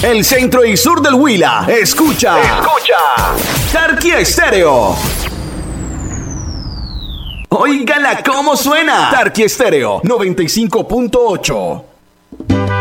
el centro y sur del Huila. Escucha. Tarquía Estéreo. Óigala cómo suena. Tarquía Estéreo 95.8.